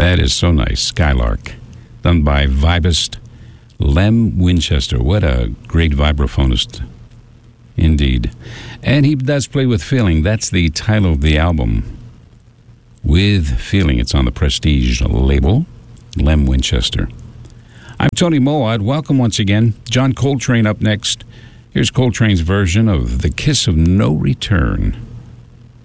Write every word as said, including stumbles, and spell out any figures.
That is so nice. Skylark, done by vibist Lem Winchester. What a great vibraphonist, indeed. And he does play with feeling. That's the title of the album. With Feeling. It's on the Prestige label. Lem Winchester. I'm Tony Moad. Welcome once again. John Coltrane up next. Here's Coltrane's version of The Kiss of No Return.